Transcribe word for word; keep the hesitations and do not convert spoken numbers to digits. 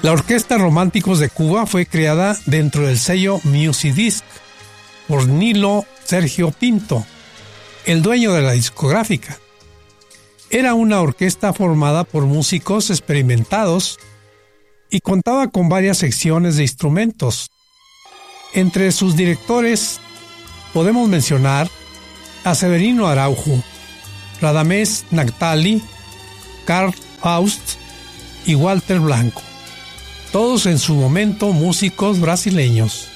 La Orquesta Románticos de Cuba fue creada dentro del sello Music por Nilo Sergio Pinto, el dueño de la discográfica. Era una orquesta formada por músicos experimentados y contaba con varias secciones de instrumentos. Entre sus directores podemos mencionar a Severino Araujo, Radamés Nactali, Carl Faust y Walter Blanco, todos en su momento músicos brasileños.